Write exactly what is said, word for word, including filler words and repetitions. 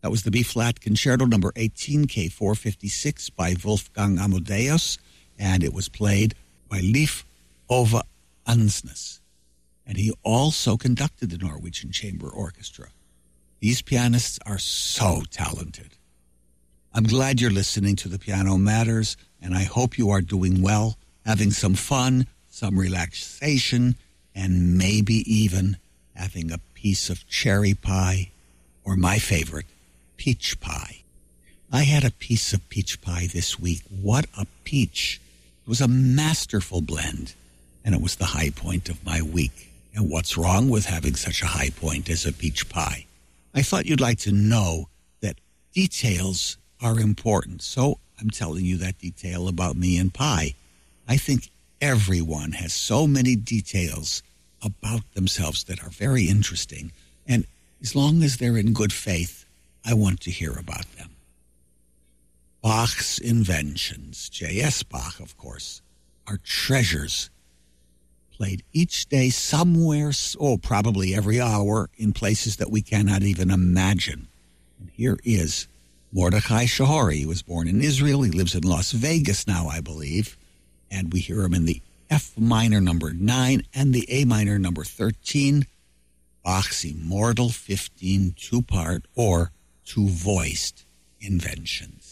That was the B-flat Concerto number eighteen, K four fifty-six by Wolfgang Amadeus, and it was played by Leif Ove Ansnes. And he also conducted the Norwegian Chamber Orchestra. These pianists are so talented. I'm glad you're listening to The Piano Matters, and I hope you are doing well, having some fun, some relaxation, and maybe even having a piece of cherry pie, or my favorite, peach pie. I had a piece of peach pie this week. What a peach. It was a masterful blend, and it was the high point of my week. And what's wrong with having such a high point as a peach pie? I thought you'd like to know that details are important, so I'm telling you that detail about me and pie. I think everyone has so many details about themselves that are very interesting, and as long as they're in good faith, I want to hear about them. Bach's inventions, J S. Bach, of course, are treasures, played each day somewhere, oh, probably every hour, in places that we cannot even imagine. And here is Mordechai Shahori. He was born in Israel. He lives in Las Vegas now, I believe. And we hear him in the F minor number nine and the A minor number thirteen, Bach's Immortal fifteen two-part or two-voiced inventions.